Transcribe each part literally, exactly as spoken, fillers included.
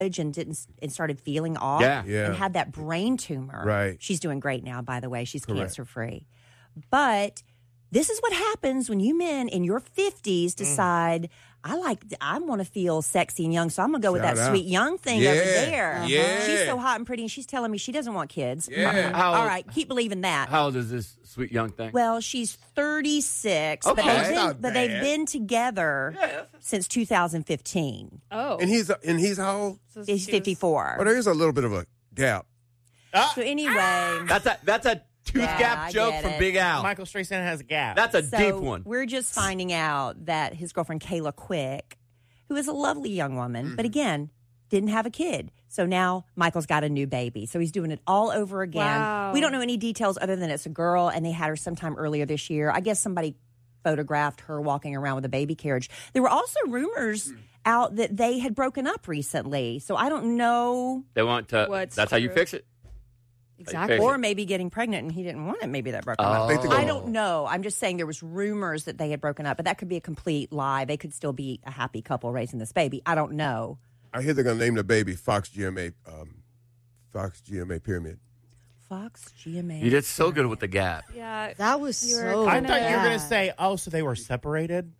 and didn't and started feeling off Yeah. Yeah. and had that brain tumor. Right. She's doing great now, by the way. She's Correct. cancer free. But this is what happens when you men in your fifties decide, I like, I want to feel sexy and young, so I'm going to go with Shout that out. sweet young thing Yeah. over there. Yeah. She's so hot and pretty, and she's telling me she doesn't want kids. Yeah. How- All right, keep believing that. How old is this sweet young thing? Well, she's thirty-six, Okay. but, they've That's been, not but they've bad. been together since two thousand fifteen. Oh. And he's and he's how old? So He's she was- fifty-four. Well, there is a little bit of a gap. So anyway, That's a that's a tooth Yeah, gap I joke get from it. Big Al. Michael Streisand has a gap. That's a so deep one. we're just finding out that his girlfriend Kayla Quick, who is a lovely young woman, Mm-hmm. but again, didn't have a kid. So now Michael's got a new baby. So he's doing it all over again. Wow. We don't know any details other than it's a girl, and they had her sometime earlier this year. I guess somebody photographed her walking around with a baby carriage. There were also rumors out that they had broken up recently. So I don't know. They want to. What's that's how you true? fix it. Exactly. Fix Or it. maybe getting pregnant and he didn't want it. Maybe that broke them up. Oh. think they're I gonna- don't know. I'm just saying there was rumors that they had broken up, but that could be a complete lie. They could still be a happy couple raising this baby. I don't know. I hear they're going to name the baby Fox G M A, um, Fox G M A Pyramid. Fox G M A. You did so good with the gap. Yeah. That was You were so I kinda- thought you were going bad. to say, oh, so they were separated?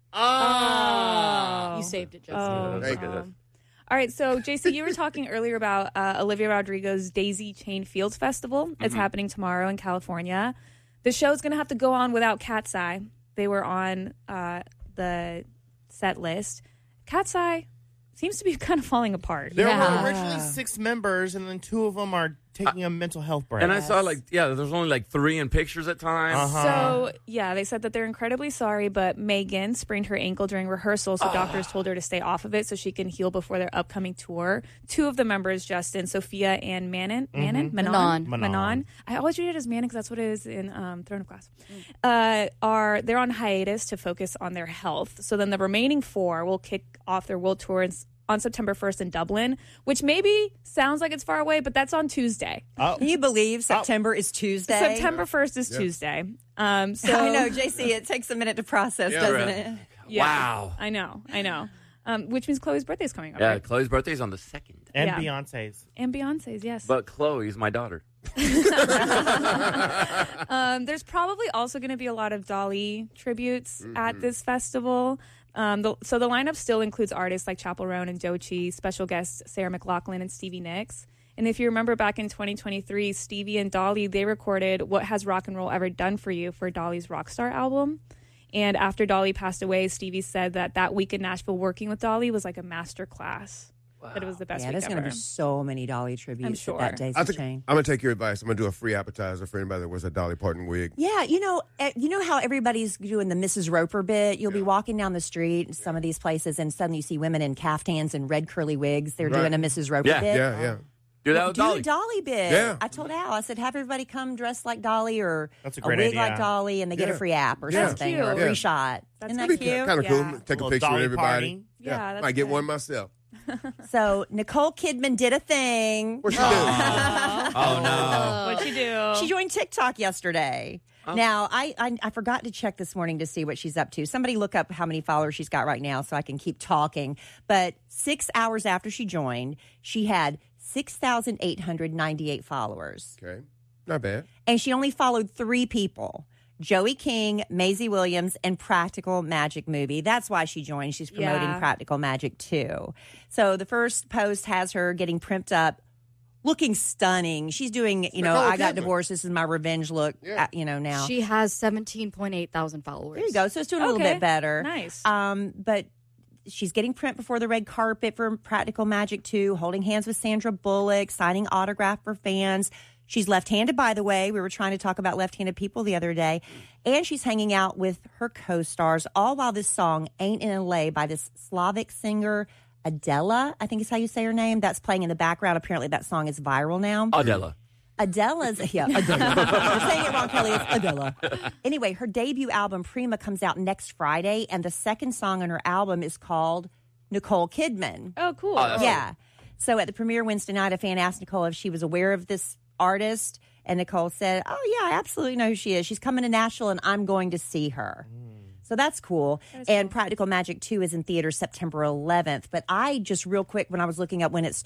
Oh. You saved it, Justin. Oh. Thank you. Um, all right, so J C, you were talking earlier about uh, Olivia Rodrigo's Daisy Chain Fields Festival. It's Mm-hmm. happening tomorrow in California. The show's going to have to go on without Cat's Eye. They were on uh, the set list. Cat's Eye seems to be kind of falling apart. There Yeah. were originally six members, and then two of them are taking a mental health break. And I saw like yeah, there's only like three in pictures at times. Uh-huh. So, yeah, they said that they're incredibly sorry, but Megan sprained her ankle during rehearsal, so doctors told her to stay off of it so she can heal before their upcoming tour. Two of the members, Justin, Sophia, and Manon, Manon, Manon, Manon. Manon. Manon. I always read it as Manon because that's what it is in um, Throne of Glass. Uh, are they're on hiatus to focus on their health. So then the remaining four will kick off their world tours on September first in Dublin, which maybe sounds like it's far away, but that's on Tuesday. Oh. Can you believe September is Tuesday? September first is Tuesday. Um, so I know, J C, it takes a minute to process, Yeah, doesn't right. it? Yeah, Wow. I know, I know. Um, which means Chloe's birthday's coming up, Yeah, right? Chloe's birthday's on the second, And Yeah. Beyonce's. And Beyonce's, yes. but Chloe's my daughter. um, there's probably also going to be a lot of Dolly tributes at this festival. Um, the, so the lineup still includes artists like Chappell Roan and Doechii, special guests Sarah McLachlan and Stevie Nicks. And if you remember back in twenty twenty-three, Stevie and Dolly, they recorded What Has Rock and Roll Ever Done For You for Dolly's Rockstar album. And after Dolly passed away, Stevie said that that week in Nashville working with Dolly was like a master class. That it was the best Yeah, week there's ever. going to be so many Dolly tributes sure. at that Daisy I think, Chain. I'm going to take your advice. I'm going to do a free appetizer for anybody that wears a Dolly Parton wig. Yeah, you know, eh, you know how everybody's doing the Missus Roper bit. You'll be walking down the street in some of these places, and suddenly you see women in caftans and red curly wigs. They're Right. doing a Missus Roper Yeah. bit. Yeah, yeah. Do that with Do Dolly. a Dolly bit. Yeah. I told Al, I said, have everybody come dressed like Dolly or That's a a, great wig idea. like Dolly, and they get a Yeah. free app or Yeah. something, That's or a cute. free Yeah. shot. That's Isn't that That'd be cute? kind of Yeah. cool. Take a Little picture Dolly with everybody. party. Yeah, that's Might get good. one myself. So Nicole Kidman did a thing. What you do? Oh no. What'd you do? She joined TikTok yesterday. Now, I, I I forgot to check this morning to see what she's up to. Somebody look up how many followers she's got right now so I can keep talking. But six hours after she joined, she had six thousand eight hundred ninety-eight followers. Okay. Not bad. And she only followed three people. Joey King, Maisie Williams, and Practical Magic Movie. That's why she joined. She's promoting Yeah. Practical Magic too. So the first post has her getting primped up, looking stunning. She's doing, you know, Nicole I got Kidman. divorced. This is my revenge look, Yeah. uh, you know, now. She has seventeen point eight thousand followers. There you go. So it's doing a little Okay. bit better. Nice. Um, but she's getting print before the red carpet for Practical Magic two, holding hands with Sandra Bullock, signing autograph for fans. She's left-handed, by the way. We were trying to talk about left-handed people the other day. And she's hanging out with her co-stars, all while this song, Ain't in L A, by this Slavic singer, Adela, I think is how you say her name. That's playing in the background. Apparently that song is viral now. Adela. Adela's, yeah, Adela. You're saying it wrong, Kelly. It's Adela. Anyway, her debut album, Prima, comes out next Friday, and the second song on her album is called Nicole Kidman. Oh, cool. Oh, that's Yeah. So at the premiere Wednesday night, a fan asked Nicole if she was aware of this artist, and Nicole said, oh, yeah, I absolutely know who she is. She's coming to Nashville, and I'm going to see her. So that's cool. That is and cool. Practical Magic two is in theaters September eleventh. But I just real quick, when I was looking up when it